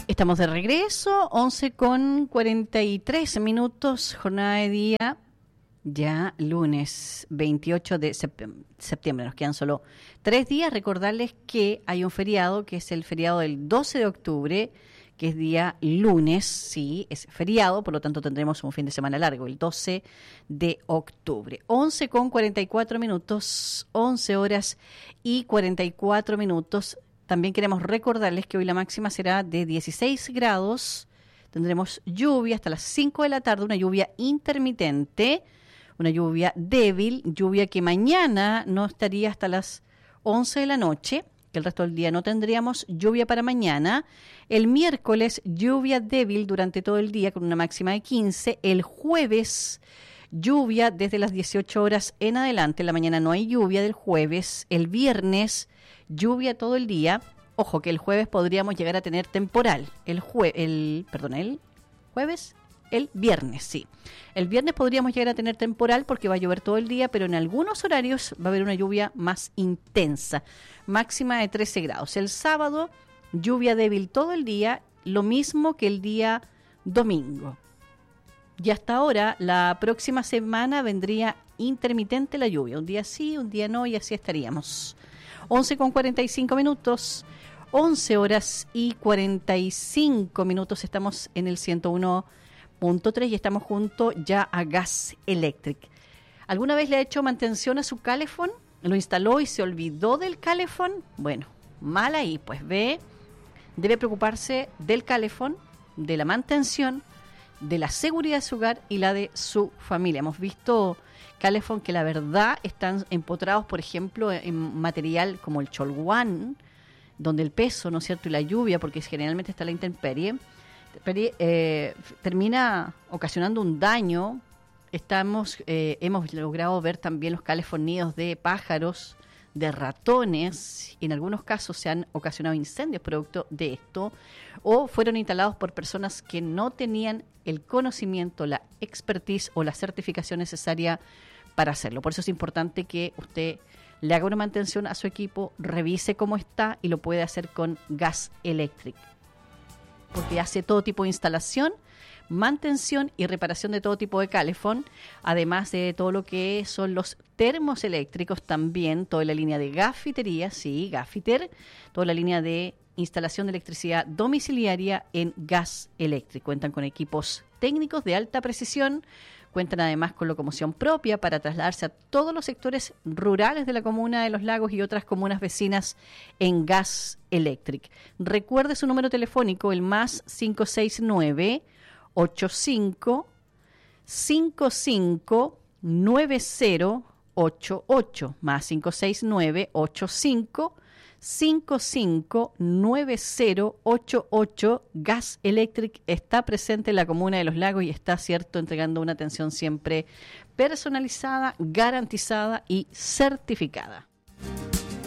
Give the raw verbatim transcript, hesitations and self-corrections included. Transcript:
Estamos de regreso, once con cuarenta y tres minutos, jornada de día, ya lunes veintiocho de septiembre. Nos quedan solo tres días. Recordarles que hay un feriado, que es el feriado del doce de octubre, que es día lunes, sí, es feriado, por lo tanto tendremos un fin de semana largo, el doce de octubre. once con cuarenta y cuatro minutos, once horas y cuarenta y cuatro minutos. También queremos recordarles que hoy la máxima será de dieciséis grados, tendremos lluvia hasta las cinco de la tarde, una lluvia intermitente, una lluvia débil, lluvia que mañana no estaría hasta las once de la noche, que el resto del día no tendríamos lluvia para mañana. El miércoles, lluvia débil durante todo el día con una máxima de quince. El jueves, lluvia desde las dieciocho horas en adelante. En la mañana no hay lluvia del jueves. El viernes, lluvia todo el día. Ojo que el jueves podríamos llegar a tener temporal. El jue el perdón, el jueves, el viernes, sí. El viernes podríamos llegar a tener temporal porque va a llover todo el día, pero en algunos horarios va a haber una lluvia más intensa, máxima de trece grados. El sábado, lluvia débil todo el día, lo mismo que el día domingo. Y hasta ahora, la próxima semana vendría intermitente la lluvia, un día sí, un día no, y así estaríamos. once con cuarenta y cinco minutos, once horas y cuarenta y cinco minutos, estamos en el ciento uno punto tres y estamos junto ya a Gas Electric. ¿Alguna vez le ha hecho mantención a su calefón? ¿Lo instaló y se olvidó del calefón? Bueno, mal ahí, pues ve, debe preocuparse del calefón, de la mantención, de la seguridad de su hogar y la de su familia. Hemos visto calefón que la verdad están empotrados, por ejemplo, en material como el cholguán, donde el peso, ¿no es cierto?, y la lluvia, porque generalmente está la intemperie, eh, termina ocasionando un daño. Estamos, eh, hemos logrado ver también los calefonidos de pájaros, de ratones, y en algunos casos se han ocasionado incendios producto de esto, o fueron instalados por personas que no tenían el conocimiento, la expertise o la certificación necesaria para hacerlo. Por eso es importante que usted le haga una mantención a su equipo, revise cómo está y lo puede hacer con Gas Electric, porque hace todo tipo de instalación, mantención y reparación de todo tipo de calefón, además de todo lo que son los termos eléctricos también, toda la línea de gafitería, sí, Gafiter, toda la línea de instalación de electricidad domiciliaria en Gas Electric. Cuentan con equipos técnicos de alta precisión, cuentan además con locomoción propia para trasladarse a todos los sectores rurales de la comuna de Los Lagos y otras comunas vecinas en Gas Electric. Recuerde su número telefónico, el más cinco seis nueve, ocho cinco, cinco cinco, nueve cero ocho ocho, más cinco seis nueve, ocho cinco, cinco cinco, nueve cero ocho ocho. Gas Electric está presente en la comuna de Los Lagos y está, cierto, entregando una atención siempre personalizada, garantizada y certificada.